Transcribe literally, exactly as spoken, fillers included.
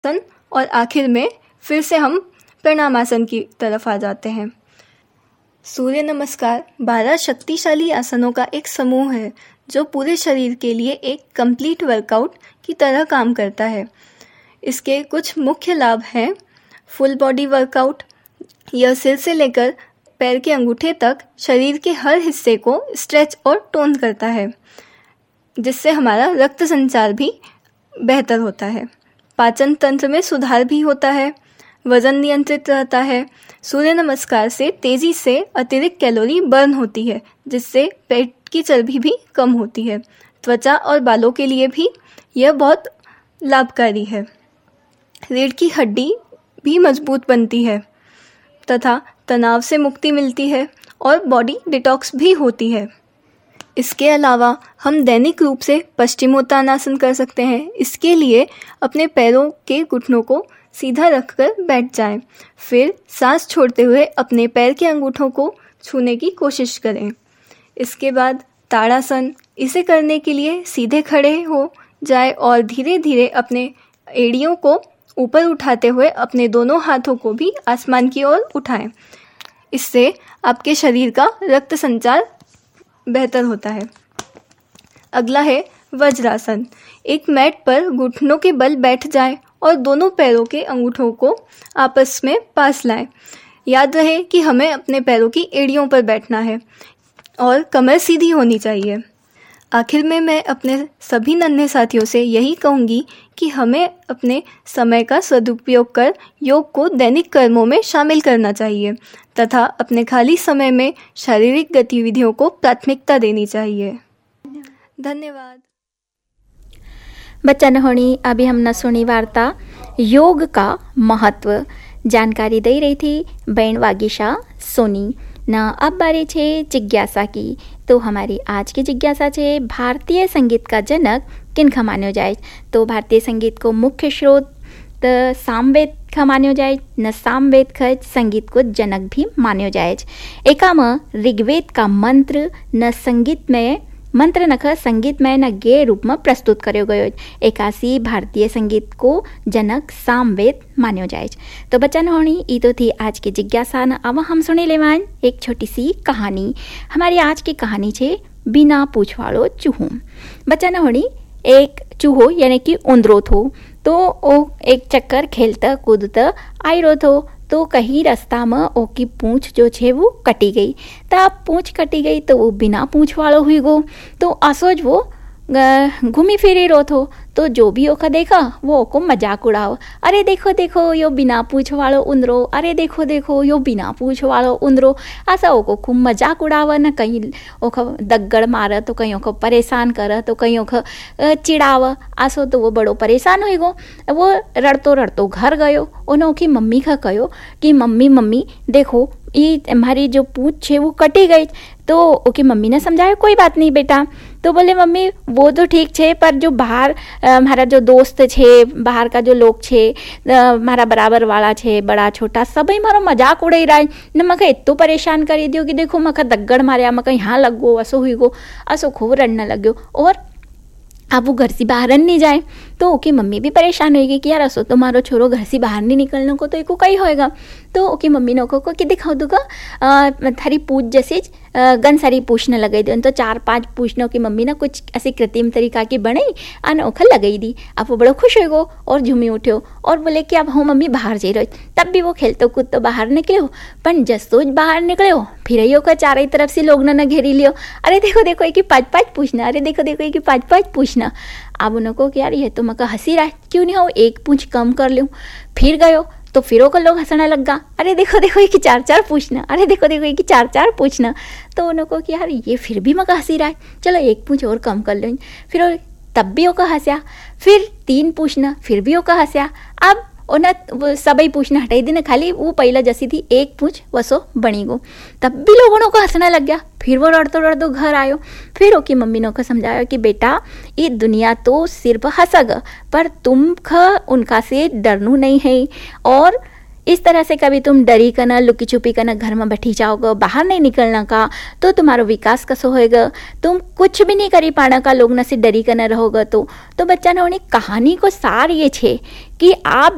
आसन और आखिर में फिर से हम प्रणामासन की तरफ आ जाते हैं। सूर्य नमस्कार बारह शक्तिशाली आसनों का एक समूह है जो पूरे शरीर के लिए एक कंप्लीट वर्कआउट की तरह काम करता है। इसके कुछ मुख्य लाभ हैं। फुल बॉडी वर्कआउट, यह सिर से लेकर पैर के अंगूठे तक शरीर के हर हिस्से को स्ट्रेच और टोन करता है, जिससे हमारा रक्त संचार भी बेहतर होता है। पाचन तंत्र में सुधार भी होता है, वजन नियंत्रित रहता है। सूर्य नमस्कार से तेज़ी से अतिरिक्त कैलोरी बर्न होती है, जिससे पेट की चर्बी भी कम होती है। त्वचा और बालों के लिए भी यह बहुत लाभकारी है। रीढ़ की हड्डी भी मजबूत बनती है तथा तनाव से मुक्ति मिलती है और बॉडी डिटॉक्स भी होती है। इसके अलावा हम दैनिक रूप से पश्चिमोत्तानासन कर सकते हैं। इसके लिए अपने पैरों के घुटनों को सीधा रखकर बैठ जाएं। फिर सांस छोड़ते हुए अपने पैर के अंगूठों को छूने की कोशिश करें। इसके बाद ताड़ासन, इसे करने के लिए सीधे खड़े हो जाए और धीरे धीरे अपने एड़ियों को ऊपर उठाते हुए अपने दोनों हाथों को भी आसमान की ओर उठाएं। इससे आपके शरीर का रक्त संचार बेहतर होता है। अगला है वज्रासन। एक मैट पर घुटनों के बल बैठ जाएं और दोनों पैरों के अंगूठों को आपस में पास लाएं। याद रहे कि हमें अपने पैरों की एड़ियों पर बैठना है और कमर सीधी होनी चाहिए। आखिर में मैं अपने सभी नन्हे साथियों से यही कहूँगी कि हमें अपने समय का सदुपयोग कर योग को दैनिक कर्मों में शामिल करना चाहिए तथा अपने खाली समय में शारीरिक गतिविधियों को प्राथमिकता देनी चाहिए। धन्यवाद। बच्चा होनी अभी हमने सुनी वार्ता योग का महत्व। जानकारी दे रही थी बहन वागीशा सोनी ना। अब बारी छे जिज्ञासा की। तो हमारी आज की जिज्ञासा छे भारतीय संगीत का जनक किनखा मान्यो जाए। तो भारतीय संगीत को मुख्य स्रोत सामवेद खा मान्यो जाए न सामवेद ख संगीत को जनक भी मान्यो जाए। एका में ऋग्वेद का मंत्र न संगीत में मंत्र नख संगीतमय न गेय रूप में प्रस्तुत કર્યો ગયો। एकासी भारतीय संगीत को जनक सामवेद मान्यो जाए। तो बच्चा होनी ई तो थी आज की जिज्ञासा। न अब हम सुनी लेवान एक छोटी सी कहानी। हमारी आज की कहानी छे बिना पूछ वालो चूहो। बच्चा होनी एक चूहो यानी कि उंदरो थो। तो ओ एक चक्कर खेलता कूदता आई रो थो। तो कहीं रास्ता में ओकी पूंछ जो छे वो कटी गई। तो अब पूंछ कटी गई तो वो बिना पूंछ वालो हुई गो। तो असोज वो घूमी फिरी रो थो। तो जो भी ओका देखा वो ओको मजाक उड़ाओ। अरे देखो देखो यो बिना पूछ वालो उंदरो, अरे देखो देखो यो बिना पूछ वालो उंदरो। ऐसा ओको खूब मजाक उड़ाव न। कहीं ओका दगड़ मार तो कहीं ओको परेशान कर तो कहीं ओका चिड़ाव। आसो तो वो बड़ो परेशान हो गो। वो रड़तो रड़तो घर गयो। उन्हें ओकी मम्मी का कहो कि मम्मी मम्मी देखो ये हमारी जो पूंछ छे वो कटी गई। तो ओके मम्मी ने समझाया कोई बात नहीं बेटा। तो बोले मम्मी वो तो ठीक छे पर जो बाहर हमारा जो दोस्त छे, बाहर का जो लोग छे, मारा बराबर वाला छे, बड़ा छोटा सभी मारो मजाक उड़ाई रहा है न। मका इतो परेशान करी दियो कि देखो मका दगड़ मारिया, मका यहाँ लग गो, असो हुई गो, असो खूब रड़ने लग गयो और अब वो घर से बाहर नहीं जाए। तो ओके मम्मी भी परेशान होगी कि यार असो तुम्हारो छोरो घर से बाहर नहीं निकलने को तो एको कहीं होएगा। तो ओके मम्मी ने को कि दिखाओ दूंगा थारी पूछ जैसे गन सारी पूछने लगाई दी। तो चार पांच पूछने की मम्मी ने कुछ ऐसी कृत्रिम तरीका की बनाई और ओखल लगाई दी। अब वो बड़ो खुश हो गो और झूमी उठ्यो और बोले कि अब हो मम्मी बाहर जा रही। तब भी वो खेलते कूद तो बाहर निकलो। पर जसोज बाहर निकलो फिर ही ओका चारों तरफ से लोग ने घेरी लियो। अरे देखो देखो एक पाँच पाँच पूछना, अरे देखो देखो एक पाँच पाँच पूछना। अब उनको कि यार ये तो मका हंसी रहा है, क्यों नहीं हो एक पूछ कम कर लूँ। फिर गयो तो फिर ओका लोग हंसने लगा। अरे देखो देखो एक चार चार पूछना, अरे देखो देखो एक चार चार पूछना। तो उनको कि यार ये फिर भी मका हंसी रहा है, चलो एक पूछ और कम कर लूँ। फिर तब भी ओका हंसा। फिर तीन पूछना, फिर भी ओका हंसा। अब उन्हें सबई पूछना हटाई दी ना, खाली वो पहला जैसी थी एक पूछ वसो बनी गो। तब भी लोगों को हंसने लग गया। फिर वो रड़तो रड़तो घर आयो। फिर ओकी मम्मी ने को समझाया कि बेटा ये दुनिया तो सिर्फ हंसग पर तुम ख उनका से डरनू नहीं है। और इस तरह से कभी तुम डरी का ना लुकी छुपी का ना घर में बैठी जाओगे, बाहर नहीं निकलना का, तो तुम्हारा विकास कैसे होएगा। तुम कुछ भी नहीं करी पाना का लोग ना से डरी का ना रहोगे। तो तो बच्चा ने उन्हें कहानी को सार ये छे कि आप